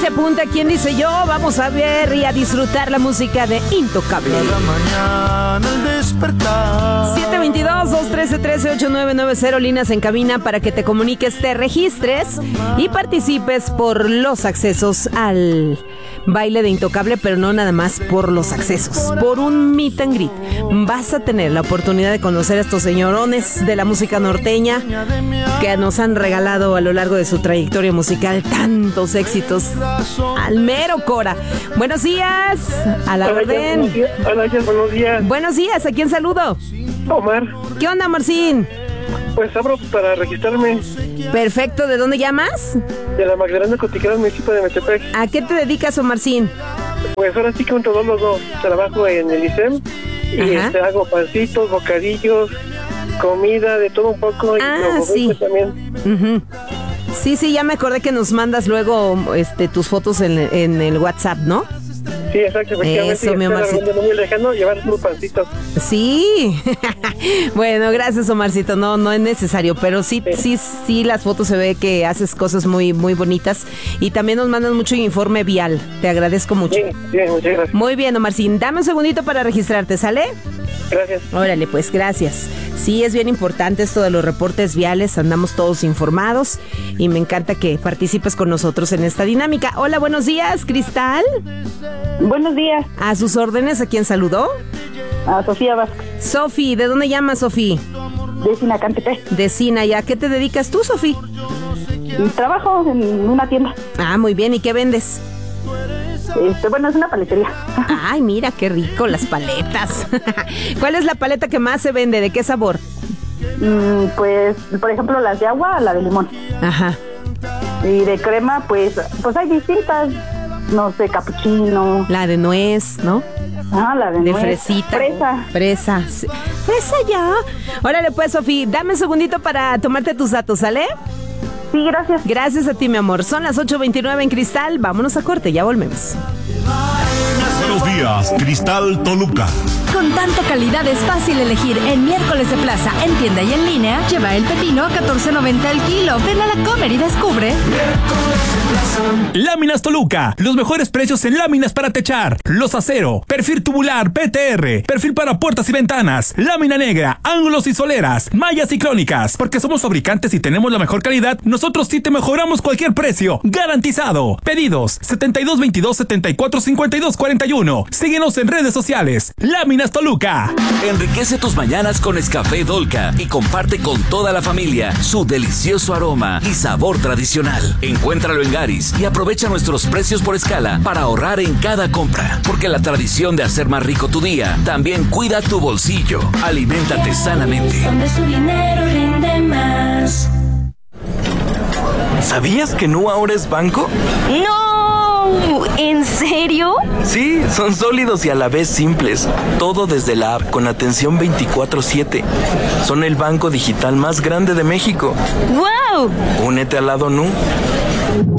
7 punta, ¿quién dice yo? Vamos a ver y a disfrutar la música de Intocable. Cada mañana al despertar. 722-213-138990, líneas en cabina para que te comuniques, te registres y participes por los accesos al baile de Intocable, pero no nada más por los accesos, por un meet and greet. Vas a tener la oportunidad de conocer a estos señorones de la música norteña que nos han regalado a lo largo de su trayectoria musical tantos éxitos. Al mero Cora. Buenos días, a la orden. Hola, buenos días. Buenos días, ¿a quién saludo? Omar. ¿Qué onda, Marcín? Pues abro para registrarme. Perfecto, ¿de dónde llamas? De la Magdalena Cotiquera, municipio de Metepec. ¿A qué te dedicas, Omarcín? Pues ahora sí que con todos los dos. Trabajo en el ISEM y hago pancitos, bocadillos, comida, de todo un poco. Y sí. También. Uh-huh. Sí, ya me acordé que nos mandas luego tus fotos en el WhatsApp, ¿no? Sí, exacto, efectivamente. Eso, mi Omarcito. No muy lejano, llevar unos pancitos. Sí. Bueno, gracias, Omarcito. No es necesario, pero sí, las fotos se ve que haces cosas muy, muy bonitas y también nos mandan mucho informe vial. Te agradezco mucho. Sí, muchas gracias. Muy bien, Omarcín. Dame un segundito para registrarte, ¿sale? Gracias. Órale, pues, gracias. Sí, es bien importante esto de los reportes viales, andamos todos informados y me encanta que participes con nosotros en esta dinámica. Hola, buenos días, Cristal. Buenos días. A sus órdenes, ¿a quién saludó? A Sofía Vázquez. Sofi, ¿de dónde llamas, Sofi? De Sinacantepec. De Sina, ¿y a qué te dedicas tú, Sofi? Trabajo en una tienda. Ah, muy bien, ¿y qué vendes? Bueno, es una paletería. Ay, mira, qué rico, las paletas. ¿Cuál es la paleta que más se vende? ¿De qué sabor? Pues, por ejemplo, las de agua, la de limón. Ajá. Y de crema, pues hay distintas. No sé, capuchino. La de nuez, ¿no? Ah, la de nuez. Fresita. Fresa. Fresa ya. Órale pues, Sofi, dame un segundito para tomarte tus datos, ¿sale? Sí, gracias. Gracias a ti, mi amor. Son las 8:29 en Cristal. Vámonos a corte, ya volvemos. Buenos días, Cristal Toluca. Con tanta calidad es fácil elegir. En miércoles de plaza, en tienda y en línea, lleva el pepino a $14.90 el kilo. Ven a la Comer y descubre. Láminas Toluca, los mejores precios en láminas para techar, los acero, perfil tubular PTR, perfil para puertas y ventanas, lámina negra, ángulos y soleras, mallas y crónicas. Porque somos fabricantes y tenemos la mejor calidad, nosotros sí te mejoramos cualquier precio, garantizado. Pedidos 7222-745241. Síguenos en redes sociales. Láminas Toluca. Enriquece tus mañanas con Nescafé Dolca y comparte con toda la familia su delicioso aroma y sabor tradicional. Encuéntralo en Garis y aprovecha nuestros precios por escala para ahorrar en cada compra. Porque la tradición de hacer más rico tu día también cuida tu bolsillo. Aliméntate sanamente. Donde su dinero rinde más. ¿Sabías que Nu ahora es banco? ¡No! ¿En serio? Sí, son sólidos y a la vez simples. Todo desde la app con atención 24/7. Son el banco digital más grande de México. ¡Wow! Únete al lado Nu.